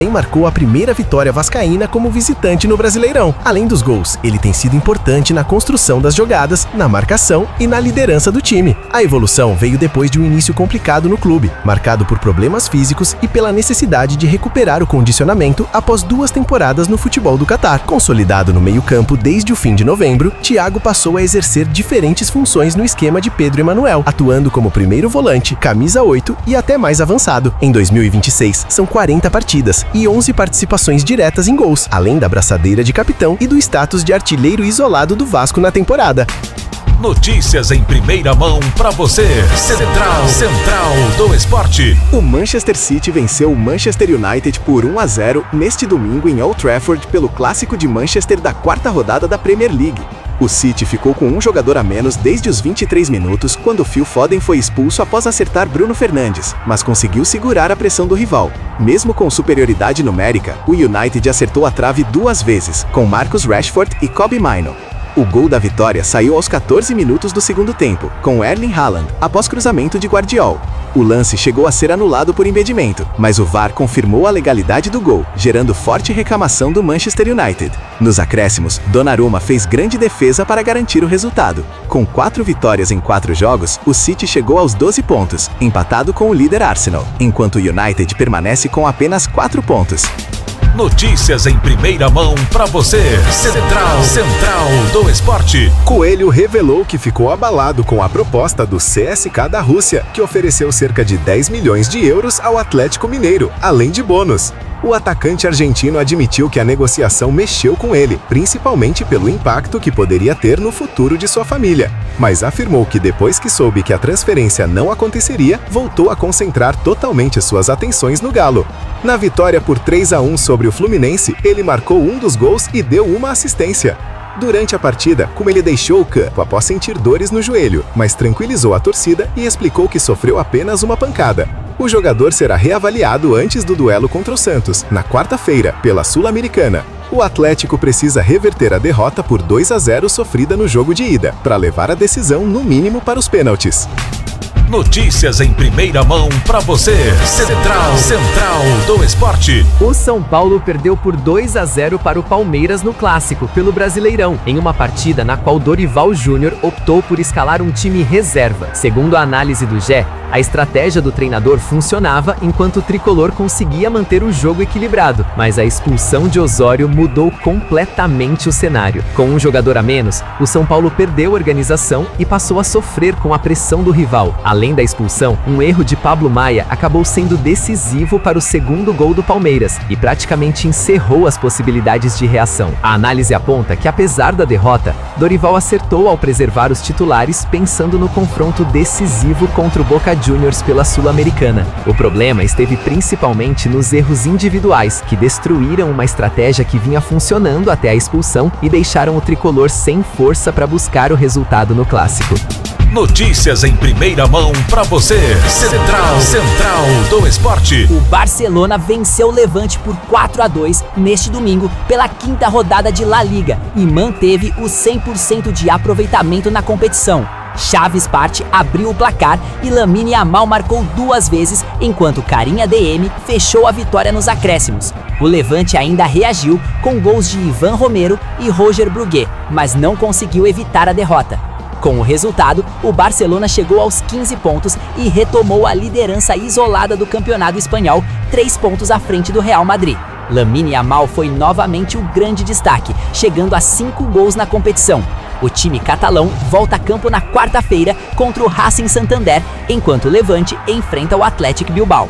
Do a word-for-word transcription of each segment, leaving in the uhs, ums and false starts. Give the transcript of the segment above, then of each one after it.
marcou a primeira vitória vascaína como visitante no Brasileirão. Além dos gols, ele tem sido importante na construção das jogadas, na marcação e na liderança do time. A evolução veio depois de um início complicado no clube, marcado por problemas físicos e pela necessidade de recuperar o condicionamento após duas temporadas no futebol do Catar. Consolidado no meio-campo desde o fim de novembro, Thiago passou a exercer diferentes funções no esquema de Pedro Emanuel, atuando como primeiro volante, camisa oito e até mais avançado. Em dois mil e vinte e seis, são quarenta partidas e onze participações diretas em gols, além da braçadeira de capitão e do status de artilheiro isolado do Vasco na temporada. Notícias em primeira mão para você. Central, Central do Esporte. O Manchester City venceu o Manchester United por um a zero neste domingo em Old Trafford pelo Clássico de Manchester da quarta rodada da Premier League. O City ficou com um jogador a menos desde os vinte e três minutos, quando Phil Foden foi expulso após acertar Bruno Fernandes, mas conseguiu segurar a pressão do rival. Mesmo com superioridade numérica, o United acertou a trave duas vezes, com Marcus Rashford e Kobbie Mainoo. O gol da vitória saiu aos quatorze minutos do segundo tempo, com Erling Haaland, após cruzamento de Guardiol. O lance chegou a ser anulado por impedimento, mas o V A R confirmou a legalidade do gol, gerando forte reclamação do Manchester United. Nos acréscimos, Donnarumma fez grande defesa para garantir o resultado. Com quatro vitórias em quatro jogos, o City chegou aos doze pontos, empatado com o líder Arsenal, enquanto o United permanece com apenas quatro pontos. Notícias em primeira mão para você. Central, Central do Esporte. Coelho revelou que ficou abalado com a proposta do C S K da Rússia, que ofereceu cerca de dez milhões de euros ao Atlético Mineiro, além de bônus. O atacante argentino admitiu que a negociação mexeu com ele, principalmente pelo impacto que poderia ter no futuro de sua família, mas afirmou que depois que soube que a transferência não aconteceria, voltou a concentrar totalmente suas atenções no Galo. Na vitória por três a um sobre o Fluminense, ele marcou um dos gols e deu uma assistência. Durante a partida, como ele deixou o campo após sentir dores no joelho, mas tranquilizou a torcida e explicou que sofreu apenas uma pancada. O jogador será reavaliado antes do duelo contra o Santos, na quarta-feira, pela Sul-Americana. O Atlético precisa reverter a derrota por dois a zero sofrida no jogo de ida, para levar a decisão no mínimo para os pênaltis. Notícias em primeira mão para você. Central, Central do Esporte. O São Paulo perdeu por dois a zero para o Palmeiras no Clássico, pelo Brasileirão, em uma partida na qual Dorival Júnior optou por escalar um time reserva. Segundo a análise do G E, a estratégia do treinador funcionava enquanto o tricolor conseguia manter o jogo equilibrado, mas a expulsão de Osório mudou completamente o cenário. Com um jogador a menos, o São Paulo perdeu a organização e passou a sofrer com a pressão do rival. Além da expulsão, um erro de Pablo Maia acabou sendo decisivo para o segundo gol do Palmeiras e praticamente encerrou as possibilidades de reação. A análise aponta que, apesar da derrota, Dorival acertou ao preservar os titulares pensando no confronto decisivo contra o Boca Juniors pela Sul-Americana. O problema esteve principalmente nos erros individuais, que destruíram uma estratégia que vinha funcionando até a expulsão e deixaram o tricolor sem força para buscar o resultado no Clássico. Notícias em primeira mão para você. Central, Central do Esporte. O Barcelona venceu o Levante por quatro a dois neste domingo pela quinta rodada de La Liga e manteve o cem por cento de aproveitamento na competição. Xavi Sparti abriu o placar e Lamine Yamal marcou duas vezes, enquanto Karim Adeyemi fechou a vitória nos acréscimos. O Levante ainda reagiu com gols de Ivan Romero e Roger Brugué, mas não conseguiu evitar a derrota. Com o resultado, o Barcelona chegou aos quinze pontos e retomou a liderança isolada do campeonato espanhol, três pontos à frente do Real Madrid. Lamine Yamal foi novamente o grande destaque, chegando a cinco gols na competição. O time catalão volta a campo na quarta-feira contra o Racing Santander, enquanto o Levante enfrenta o Athletic Bilbao.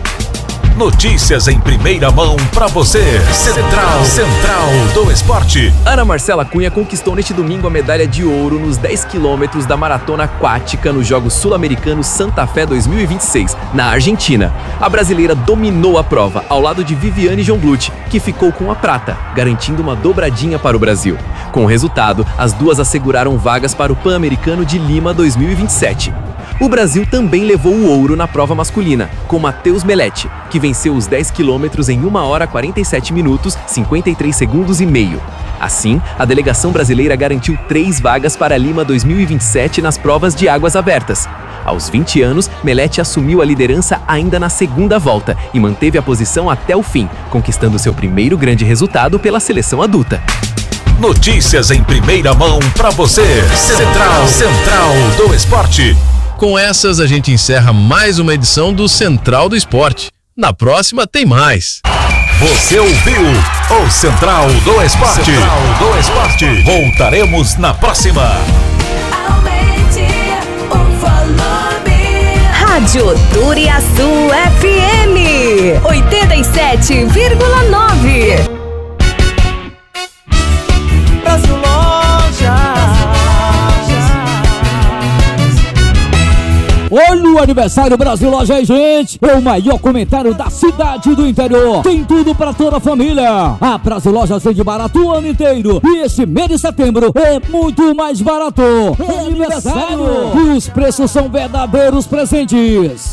Notícias em primeira mão para você. Central, Central do Esporte. Ana Marcela Cunha conquistou neste domingo a medalha de ouro nos dez quilômetros da maratona aquática nos Jogos Sul-Americanos Santa Fé dois mil e vinte e seis, na Argentina. A brasileira dominou a prova, ao lado de Viviane Jonblut, que ficou com a prata, garantindo uma dobradinha para o Brasil. Com o resultado, as duas asseguraram vagas para o Pan-Americano de Lima dois mil e vinte e sete. O Brasil também levou o ouro na prova masculina, com Matheus Melete, que venceu os dez quilômetros em uma hora quarenta e sete minutos, cinquenta e três segundos e meio. Assim, a delegação brasileira garantiu três vagas para Lima dois mil e vinte e sete nas provas de águas abertas. Aos vinte anos, Melete assumiu a liderança ainda na segunda volta e manteve a posição até o fim, conquistando seu primeiro grande resultado pela seleção adulta. Notícias em primeira mão para você. Central, Central do Esporte. Com essas, a gente encerra mais uma edição do Central do Esporte. Na próxima tem mais. Você ouviu o Central do Esporte. Central do Esporte. Voltaremos na próxima. Aumente o volume. Rádio Turiaçu F M oitenta e sete vírgula nove. Brasil Lojas. Olha o aniversário Brasil Loja aí, gente. É o maior comentário da cidade do interior. Tem tudo para toda a família. A Brasil Lojas vende barato o ano inteiro. E esse mês de setembro é muito mais barato. É aniversário. E os preços são verdadeiros presentes.